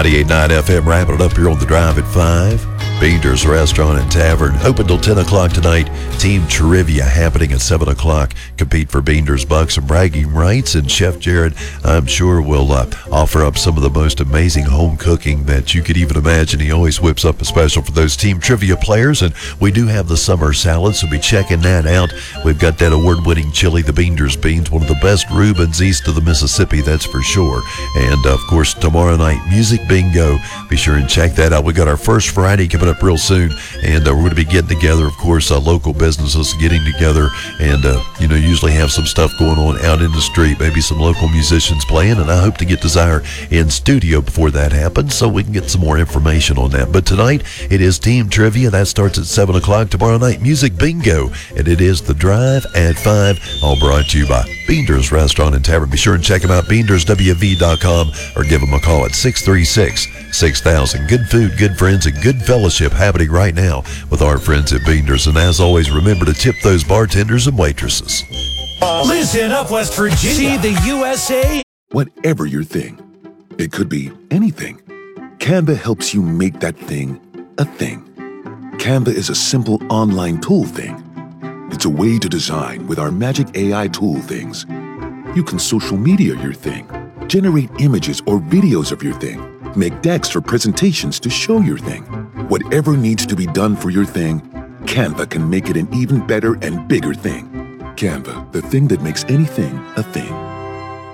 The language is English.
98.9 FM, wrapping it up here on the drive at 5. Beander's Restaurant and Tavern, open till 10 o'clock tonight. Team Trivia happening at 7 o'clock. Compete for Beander's Bucks and bragging rights. And Chef Jared, I'm sure, will offer up some of the most amazing home cooking that you could even imagine. He always whips up a special for those Team Trivia players. And we do have the summer salad, so be checking that out. We've got that award-winning chili, the Beander's Beans, one of the best Reubens east of the Mississippi, that's for sure. And, of course, tomorrow night, Music Bingo. Be sure and check that out. We got our first Friday coming up real soon, and we're going to be getting together, of course, local businesses getting together, and usually have some stuff going on out in the street, maybe some local musicians playing, and I hope to get Desire in studio before that happens so we can get some more information on that. But tonight it is Team Trivia. That starts at 7 o'clock. Tomorrow night, Music Bingo, and it is The Drive at 5, all brought to you by Beander's Restaurant and Tavern. Be sure and check them out, BeandersWV.com, or give them a call at 636-6000. Good food, good friends, and good fellowship happening right now with our friends at Beander's. And as always, remember to tip those bartenders and waitresses. Listen up, West Virginia. See the USA. Whatever your thing, it could be anything. Canva helps you make that thing a thing. Canva is a simple online tool thing. It's a way to design with our magic AI tool things. You can social media your thing, generate images or videos of your thing, make decks or presentations to show your thing. Whatever needs to be done for your thing, Canva can make it an even better and bigger thing. Canva, the thing that makes anything a thing.